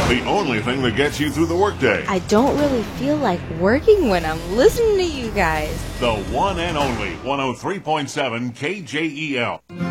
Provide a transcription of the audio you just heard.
The only thing that gets you through the workday. I don't really feel like working when I'm listening to you guys. The one and only 103.7 KJEL.